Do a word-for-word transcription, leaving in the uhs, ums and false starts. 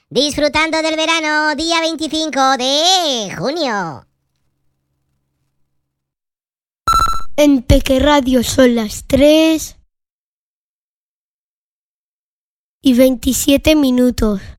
Disfrutando del verano, día veinticinco de junio. En Peque Radio son las tres y veintisiete minutos.